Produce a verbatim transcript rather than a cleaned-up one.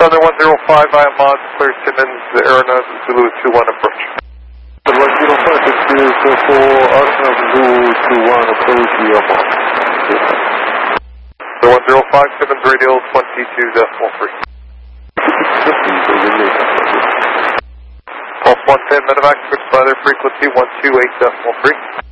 Southern one zero five via Mod, clear Simmons, Aeronaut Zulu two one approach. one zero five, this is for Arsenal Zulu two one approach via Mod. So one zero five, Simmons radial twenty-two decimal three. Pulse one ten, medevac, switch by their frequency one two eight decimal three.